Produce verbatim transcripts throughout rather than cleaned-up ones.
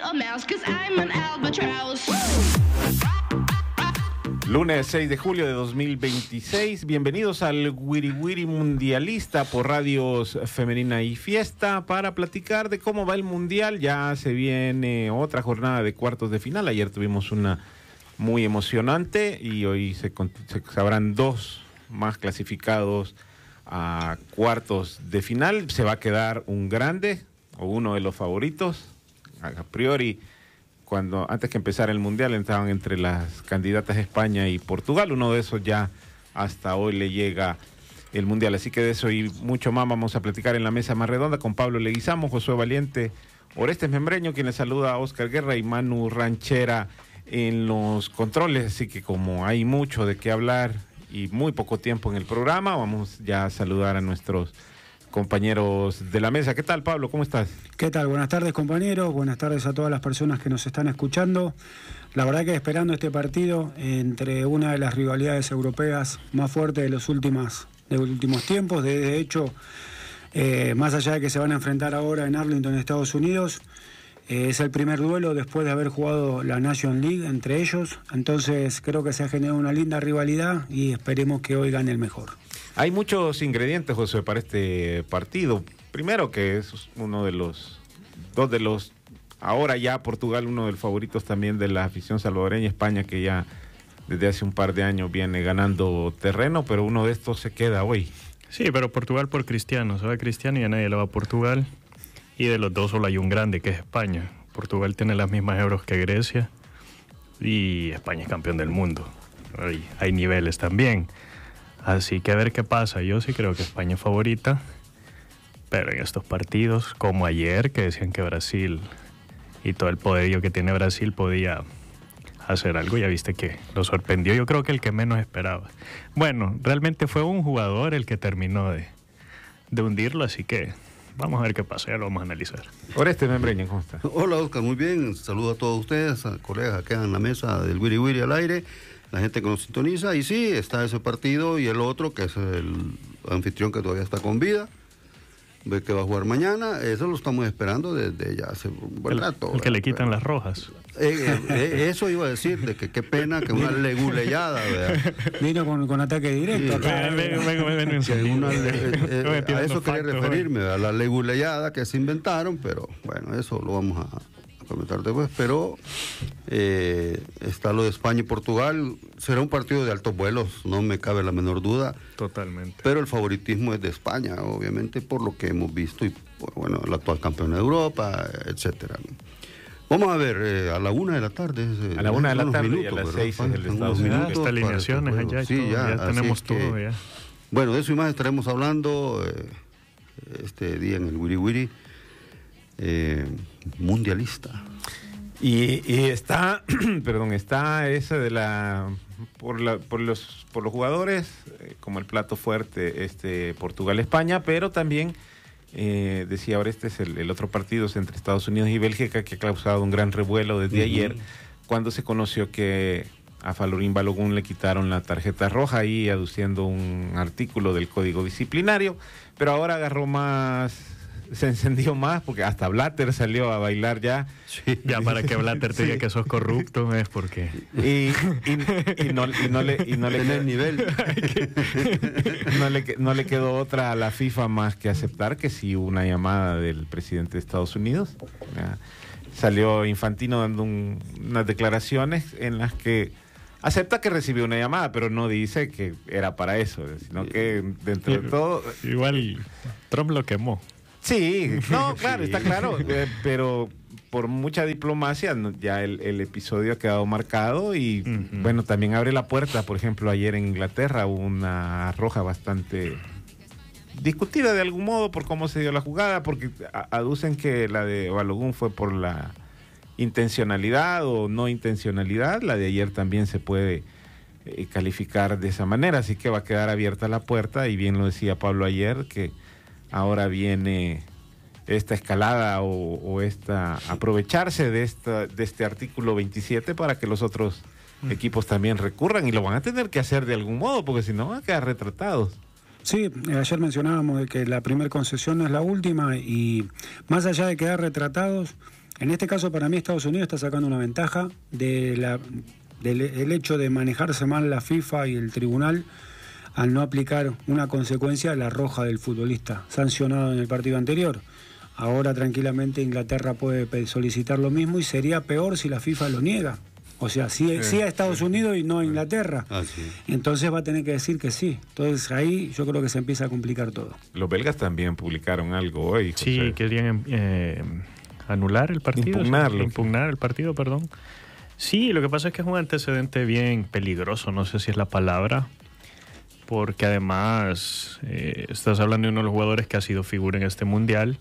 a mouse, 'cause I'm an albatross. Lunes seis de julio de dos mil veintiséis, bienvenidos al Wiri Wiri Mundialista por Radios Femenina y Fiesta para platicar de cómo va el Mundial. Ya se viene otra jornada de cuartos de final, ayer tuvimos una muy emocionante y hoy se, se sabrán dos más clasificados a cuartos de final. Se va a quedar un grande o uno de los favoritos, a priori. Cuando antes que empezara el Mundial estaban entre las candidatas España y Portugal. Uno de esos ya hasta hoy le llega el Mundial. Así que de eso y mucho más vamos a platicar en la mesa más redonda con Pablo Leguizamo, Josué Valiente, Orestes Membreño, quien les saluda a Oscar Guerra y Manu Ranchera en los controles. Así que como hay mucho de qué hablar y muy poco tiempo en el programa, vamos ya a saludar a nuestros compañeros de la mesa. ¿Qué tal, Pablo? ¿Cómo estás? ¿Qué tal? Buenas tardes, compañeros. Buenas tardes a todas las personas que nos están escuchando. La verdad que esperando este partido entre una de las rivalidades europeas más fuertes de los últimos, de los últimos tiempos. De, de hecho, eh, más allá de que se van a enfrentar ahora en Arlington, Estados Unidos, eh, es el primer duelo después de haber jugado la National League entre ellos. Entonces creo que se ha generado una linda rivalidad y esperemos que hoy gane el mejor. Hay muchos ingredientes, José, para este partido. Primero que es uno de los, dos de los, ahora ya Portugal, uno de los favoritos también de la afición salvadoreña. España, que ya desde hace un par de años viene ganando terreno, pero uno de estos se queda hoy. Sí, pero Portugal por Cristiano, se va Cristiano y a nadie le va a Portugal. Y de los dos solo hay un grande, que es España. Portugal tiene las mismas euros que Grecia y España es campeón del mundo. Hay, hay niveles también. Así que a ver qué pasa. Yo sí creo que España es favorita, pero en estos partidos, como ayer, que decían que Brasil y todo el poderío que tiene Brasil podía hacer algo, ya viste que lo sorprendió. Yo creo que el que menos esperaba. Bueno, realmente fue un jugador el que terminó de, de hundirlo, así que vamos a ver qué pasa, ya lo vamos a analizar. Oreste Membreño, ¿cómo está? Hola, Oscar, muy bien. Saludo a todos ustedes, a colegas que en la mesa del Wiri Wiri al aire, la gente que nos sintoniza. Y sí, está ese partido y el otro, que es el anfitrión que todavía está con vida, ve que va a jugar mañana. Eso lo estamos esperando desde ya hace un buen rato. El, el que le quitan las rojas. Eh, eh, eh, eso iba a decir, de que qué pena que una leguleyada, ¿verdad? Vino con, con ataque directo. Sí, acá. Vengo, vengo, vengo en Que una le- eh, eh, a eso quería factos, referirme, a la leguleyada que se inventaron, pero bueno, eso lo vamos a, a comentar después. Pero eh, está lo de España y Portugal. Será un partido de altos vuelos, no me cabe la menor duda. Totalmente. Pero el favoritismo es de España, obviamente, por lo que hemos visto y, bueno, el actual campeón de Europa, etcétera. Vamos a ver, eh, a la una de la tarde. Eh, A la una de la unos tarde y minutos, a las ¿verdad? seis es el de Faltan Estados unos Unidos. minutos Está para alineaciones este allá y juego. todo, Sí, ya, así tenemos es que, todo ya. Bueno, de eso y más estaremos hablando eh, este día en el Wiri Wiri eh, mundialista. Y, y está, perdón, está esa de la por la por los por los jugadores eh, como el plato fuerte este Portugal-España, pero también eh, decía ahora este es el, el otro partido es entre Estados Unidos y Bélgica, que ha causado un gran revuelo desde uh-huh. ayer, cuando se conoció que a Falorín Balogun le quitaron la tarjeta roja, ahí aduciendo un artículo del Código Disciplinario, pero ahora agarró más, se encendió más, porque hasta Blatter salió a bailar ya. Sí. Ya para que Blatter te diga sí. que sos corrupto es porque... Y, y, y, no, y no le... Y no le Tener nivel. no, le, no le quedó otra a la FIFA más que aceptar que sí hubo una llamada del presidente de Estados Unidos. Ya, salió Infantino dando un, unas declaraciones en las que acepta que recibió una llamada, pero no dice que era para eso, sino que dentro de todo... Igual Trump lo quemó. Sí, no, claro, sí. Está claro, eh, pero por mucha diplomacia no, ya el, el episodio ha quedado marcado y uh-huh. bueno, también abre la puerta. Por ejemplo, ayer en Inglaterra hubo una roja bastante discutida de algún modo por cómo se dio la jugada, porque a, aducen que la de Balogun fue por la intencionalidad o no intencionalidad. La de ayer también se puede eh, calificar de esa manera, así que va a quedar abierta la puerta, y bien lo decía Pablo ayer, que ahora viene esta escalada o, o esta aprovecharse de esta de este artículo veintisiete para que los otros mm. equipos también recurran, y lo van a tener que hacer de algún modo, porque si no van a quedar retratados. Sí, ayer mencionábamos de que la primera concesión no es la última, y más allá de quedar retratados, En este caso, para mí, Estados Unidos está sacando una ventaja de la, del el hecho de manejarse mal la FIFA y el tribunal al no aplicar una consecuencia de la roja del futbolista sancionado en el partido anterior. Ahora, tranquilamente, Inglaterra puede solicitar lo mismo y sería peor si la FIFA lo niega. O sea, sí, sí, sí a Estados sí. Unidos y no a Inglaterra. Ah, sí. Entonces va a tener que decir que sí. Entonces ahí yo creo que se empieza a complicar todo. Los belgas también publicaron algo hoy, José. Sí, querían eh, anular el partido. Impugnarlo. Impugnar el partido, perdón. Sí, lo que pasa es que es un antecedente bien peligroso, no sé si es la palabra, porque además eh, estás hablando de uno de los jugadores que ha sido figura en este mundial.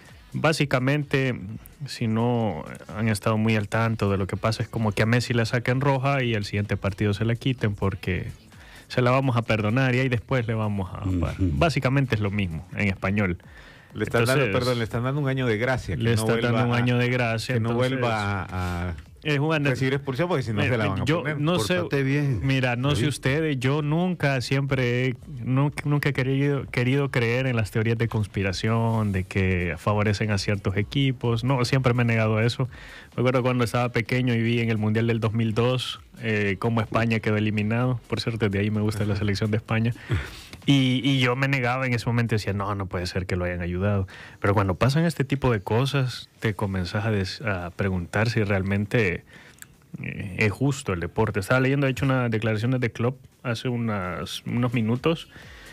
Básicamente, si no han estado muy al tanto de lo que pasa, es como que a Messi le saquen roja y el siguiente partido se la quiten porque se la vamos a perdonar y ahí después le vamos a... Uh-huh. Básicamente es lo mismo en español. Le están entonces, dando, perdón, le están dando un año de gracia. Que le no están dando un a, año de gracia. Que entonces, no vuelva a... a es un recibir expulsión porque si no me, se la van a yo poner. No sé, bien. Mira, no ¿sí? sé ustedes, yo nunca, siempre, nunca, nunca he querido, querido creer en las teorías de conspiración, de que favorecen a ciertos equipos. No, siempre me he negado a eso. Me acuerdo cuando estaba pequeño y vi en el Mundial del dos mil dos eh, cómo España quedó eliminado. Por cierto, de ahí me gusta la selección de España. Y, y yo me negaba en ese momento, decía, no, no puede ser que lo hayan ayudado. Pero cuando pasan este tipo de cosas, te comenzás a, des, a preguntar si realmente eh, es justo el deporte. Estaba leyendo, de hecho, unas declaraciones de Klopp hace unas, unos minutos,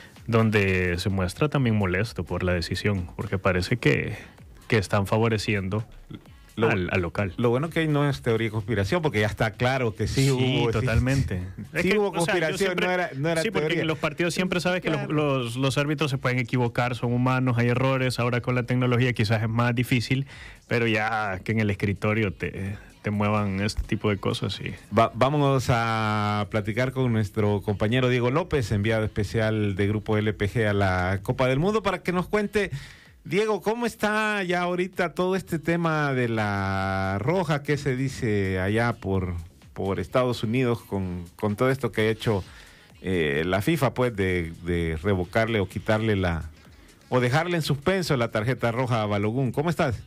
donde se muestra también molesto por la decisión, porque parece que, que están favoreciendo Lo, al, al local. Lo bueno que ahí no es teoría de conspiración, porque ya está claro que sí, sí hubo. totalmente. Sí, sí que, hubo conspiración, o sea, siempre, no era, no era sí, porque teoría. en los partidos siempre sabes que claro. los, los, los árbitros se pueden equivocar, son humanos, hay errores. Ahora con la tecnología quizás es más difícil, pero ya que en el escritorio te, te muevan este tipo de cosas, sí. Va, vámonos a platicar con nuestro compañero Diego López, enviado especial de Grupo L P G a la Copa del Mundo, para que nos cuente. Diego, ¿cómo está ya ahorita todo este tema de la roja? ¿Qué se dice allá por, por Estados Unidos con, con todo esto que ha hecho eh, la FIFA, pues, de, de revocarle o quitarle la, o dejarle en suspenso la tarjeta roja a Balogun? ¿Cómo estás?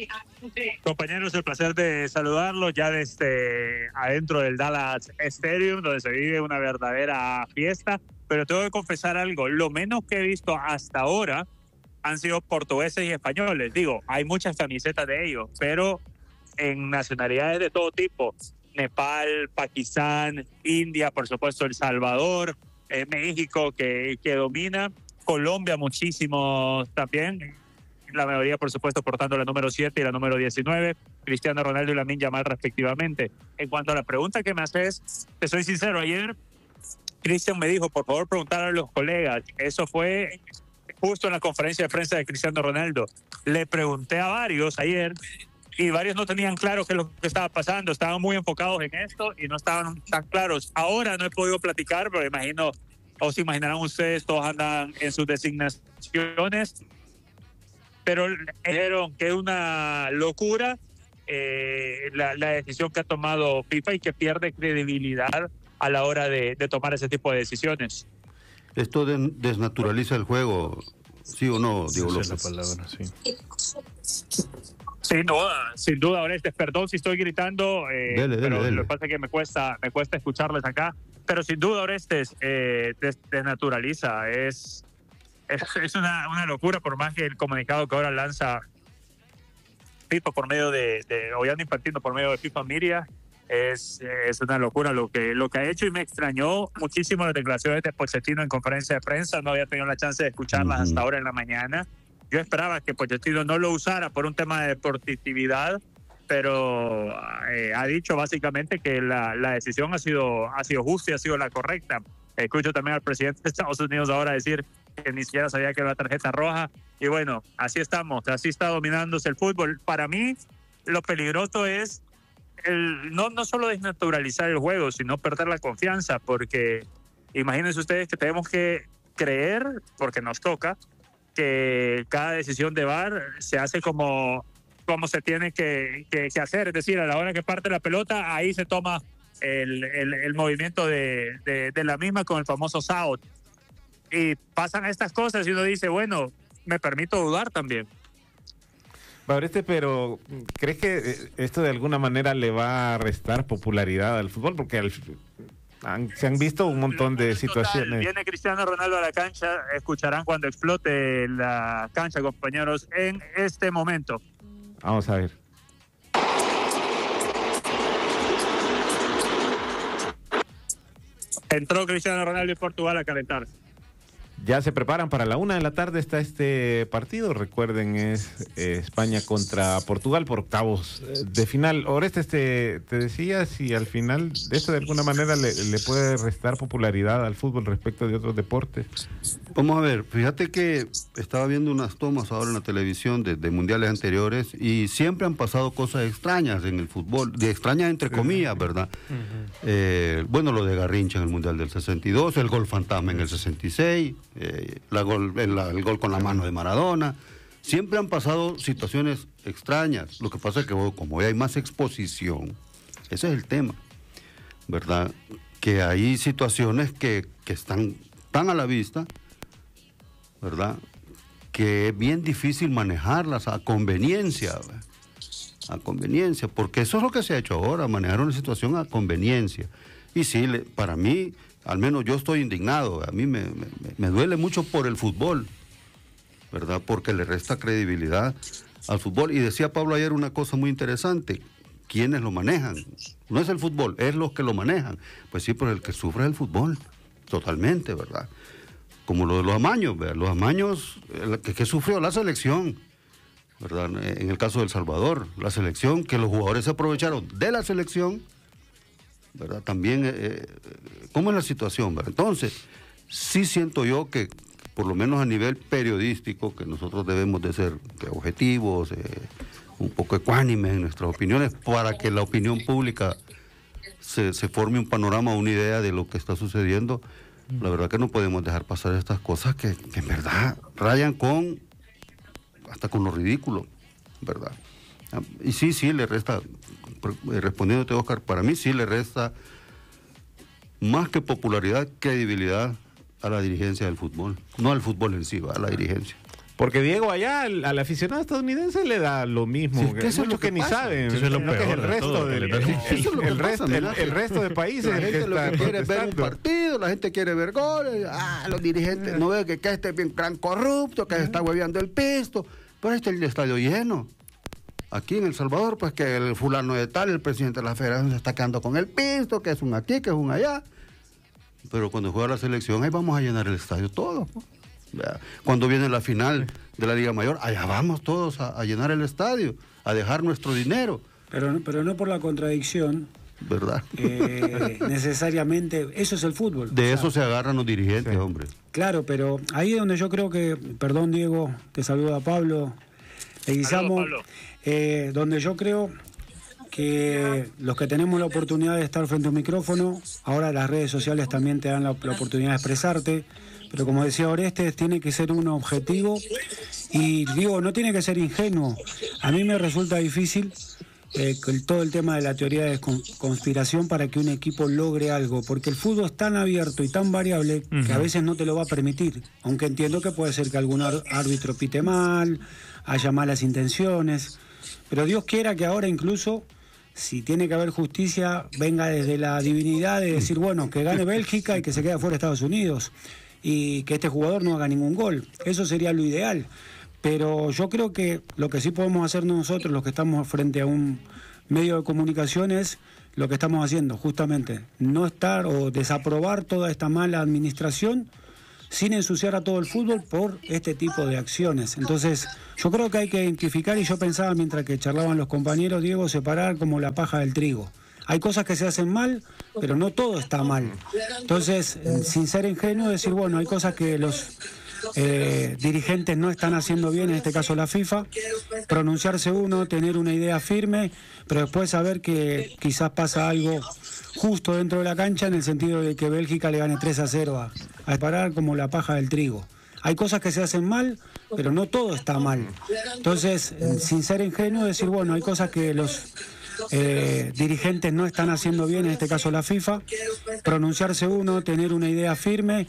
Compañeros, el placer de saludarlos ya desde adentro del Dallas Stadium, donde se vive una verdadera fiesta, pero tengo que confesar algo, lo menos que he visto hasta ahora han sido portugueses y españoles. Digo, hay muchas camisetas de ellos, pero en nacionalidades de todo tipo. Nepal, Pakistán, India, por supuesto El Salvador, eh, México que, que domina, Colombia muchísimo también. La mayoría, por supuesto, portando la número siete y la número diecinueve, Cristiano Ronaldo y Lamine Yamal respectivamente. En cuanto a la pregunta que me haces, te soy sincero, ayer Cristian me dijo, por favor, preguntar a los colegas. Eso fue justo en la conferencia de prensa de Cristiano Ronaldo. Le pregunté a varios ayer y varios no tenían claro qué es lo que estaba pasando. Estaban muy enfocados en esto y no estaban tan claros. Ahora no he podido platicar, pero imagino, o se imaginarán ustedes, todos andan en sus designaciones. Pero dijeron que es una locura eh, la, la decisión que ha tomado FIFA y que pierde credibilidad a la hora de, de tomar ese tipo de decisiones. Esto de, desnaturaliza el juego, ¿sí o no, Diego López? Esa es la palabra, sí. Sin duda, sin duda, Orestes. Perdón si estoy gritando, eh, dele, dele, pero dele. lo que pasa es que me cuesta, me cuesta escucharles acá. Pero sin duda, Orestes, eh, des, desnaturaliza. Es, es, es una, una locura, por más que el comunicado que ahora lanza FIFA por medio de, de o ya no Infantino, por medio de FIFA Media, Es, es una locura lo que, lo que ha hecho, y me extrañó muchísimo las declaraciones de Pochettino en conferencia de prensa. No había tenido la chance de escucharlas uh-huh. hasta ahora en la mañana. Yo esperaba que Pochettino no lo usara por un tema de deportividad, pero eh, ha dicho básicamente que la, la decisión ha sido, ha sido justa y ha sido la correcta. Escucho también al presidente de Estados Unidos ahora decir que ni siquiera sabía que era la tarjeta roja. Y bueno, así estamos, así está dominándose el fútbol. Para mí, lo peligroso es El, no, no solo desnaturalizar el juego, sino perder la confianza, porque imagínense ustedes que tenemos que creer, porque nos toca, que cada decisión de V A R se hace como, como se tiene que, que, que hacer, es decir, a la hora que parte la pelota, ahí se toma el, el, el movimiento de, de, de la misma con el famoso S A U T. Y pasan estas cosas y uno dice, bueno, me permito dudar también. Oreste, pero ¿crees que esto de alguna manera le va a restar popularidad al fútbol? Porque al, han, se han visto un montón de situaciones. Total, viene Cristiano Ronaldo a la cancha, escucharán cuando explote la cancha, compañeros, en este momento. Vamos a ver. Entró Cristiano Ronaldo y Portugal a calentar. Ya se preparan para la una de la tarde, está este partido. Recuerden, es eh, España contra Portugal por octavos eh, de final. Orestes, te, te decía si al final de esto de alguna manera le, le puede restar popularidad al fútbol respecto de otros deportes. Vamos a ver, fíjate que estaba viendo unas tomas ahora en la televisión de, de mundiales anteriores y siempre han pasado cosas extrañas en el fútbol, de extrañas entre comillas, ¿verdad? Uh-huh. eh, bueno, lo de Garrincha en el Mundial del sesenta y dos, el gol fantasma en el sesenta y seis... Eh, la gol, el, el gol con la mano de Maradona. Siempre han pasado situaciones extrañas. Lo que pasa es que como hoy hay más exposición, ese es el tema, ¿verdad? Que hay situaciones que, que están tan a la vista, ¿verdad? Que es bien difícil manejarlas a conveniencia, ¿verdad? A conveniencia, porque eso es lo que se ha hecho ahora, manejar una situación a conveniencia. Y sí, le, para mí... Al menos yo estoy indignado, a mí me, me, me duele mucho por el fútbol, ¿verdad? Porque le resta credibilidad al fútbol. Y decía Pablo ayer una cosa muy interesante, ¿quiénes lo manejan? No es el fútbol, es los que lo manejan. Pues sí, pero el que sufre es el fútbol, totalmente, ¿verdad? Como lo de los amaños, ¿verdad? Los amaños, que, que sufrió la selección, ¿verdad? En el caso de El Salvador, la selección, que los jugadores se aprovecharon de la selección, ¿verdad? También, eh, ¿cómo es la situación, ¿verdad? Entonces, sí siento yo que, por lo menos a nivel periodístico, que nosotros debemos de ser que objetivos, eh, un poco ecuánimes en nuestras opiniones, para que la opinión pública se, se forme un panorama, una idea de lo que está sucediendo. La verdad que no podemos dejar pasar estas cosas que, que en verdad rayan con, hasta con lo ridículo, ¿verdad? Y sí, sí, le resta, respondiéndote, Oscar, para mí sí le resta más que popularidad, credibilidad a la dirigencia del fútbol. No al fútbol en sí, a la dirigencia. Porque Diego, allá al, al aficionado estadounidense le da lo mismo. Sí, que eso es lo que, que ni pasa. saben. Eso es lo peor que es el de resto todo, del, que le dan- el, Eso es lo que el resto, pasa, el, mira. el resto de países. La el gente que lo está que quiere es ver un protestando. partido, la gente quiere ver goles, ah, los dirigentes no ven que, que este es bien gran corrupto, que se está hueveando el pisto, pero este es el estadio lleno. Aquí en El Salvador, pues que el fulano de tal, el presidente de la federación se está quedando con el pisto, que es un aquí, que es un allá. Pero cuando juega la selección, ahí vamos a llenar el estadio todos, ¿no? Cuando viene la final de la Liga Mayor, allá vamos todos a, a llenar el estadio, a dejar nuestro dinero. Pero, pero no por la contradicción, ¿Verdad? eh, necesariamente, eso es el fútbol. De O sea, eso se agarran los dirigentes, sí. hombre. Claro, pero ahí es donde yo creo que, perdón Diego, te saluda Pablo, Leguizamo, Pablo. eh, donde yo creo que los que tenemos la oportunidad de estar frente a un micrófono, ahora las redes sociales también te dan la, la oportunidad de expresarte, pero como decía Orestes, tiene que ser un objetivo y digo, no tiene que ser ingenuo. A mí me resulta difícil eh, el, todo el tema de la teoría de con, conspiración para que un equipo logre algo, porque el fútbol es tan abierto y tan variable uh-huh. que a veces no te lo va a permitir, aunque entiendo que puede ser que algún árbitro pite mal, haya malas intenciones, pero Dios quiera que ahora incluso, si tiene que haber justicia, venga desde la divinidad de decir, bueno, que gane Bélgica y que se quede fuera Estados Unidos y que este jugador no haga ningún gol. Eso sería lo ideal. Pero yo creo que lo que sí podemos hacer nosotros, los que estamos frente a un medio de comunicación, es lo que estamos haciendo, justamente, no estar o desaprobar toda esta mala administración sin ensuciar a todo el fútbol por este tipo de acciones. Entonces, yo creo que hay que identificar, y yo pensaba mientras que charlaban los compañeros, Diego, separar como la paja del trigo. Hay cosas que se hacen mal, pero no todo está mal. Entonces, sin ser ingenuo, decir, bueno, hay cosas que los eh, dirigentes no están haciendo bien, en este caso la FIFA, pronunciarse uno, tener una idea firme, pero después saber que quizás pasa algo justo dentro de la cancha, en el sentido de que Bélgica le gane tres a cero a, a separar como la paja del trigo. Hay cosas que se hacen mal, pero no todo está mal. Entonces, sin ser ingenuo, decir, bueno, hay cosas que los eh, dirigentes no están haciendo bien, en este caso la FIFA, pronunciarse uno, tener una idea firme,